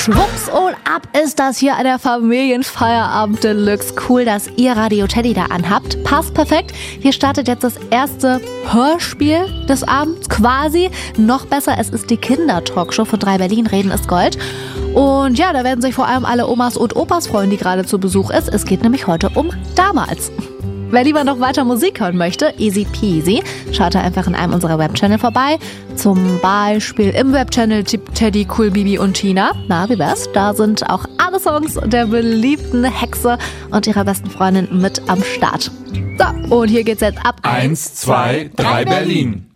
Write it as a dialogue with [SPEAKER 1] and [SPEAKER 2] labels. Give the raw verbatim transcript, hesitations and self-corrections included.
[SPEAKER 1] Schwupps und ab ist das hier der Familienfeierabend Deluxe. Cool, dass ihr Radio Teddy da anhabt. Passt perfekt. Hier startet jetzt das erste Hörspiel des Abends quasi. Noch besser, es ist die Kinder-Talkshow von drei Berlin. Reden ist Gold. Und ja, da werden sich vor allem alle Omas und Opas freuen, die gerade zu Besuch ist. Es geht nämlich heute um damals. Wer lieber noch weiter Musik hören möchte, easy peasy, schaut einfach in einem unserer Webchannel vorbei. Zum Beispiel im Webchannel Teddy, Cool, Bibi und Tina. Na, wie wär's? Da sind auch alle Songs der beliebten Hexe und ihrer besten Freundin mit am Start. So, und hier geht's jetzt ab.
[SPEAKER 2] Eins, zwei, drei Berlin.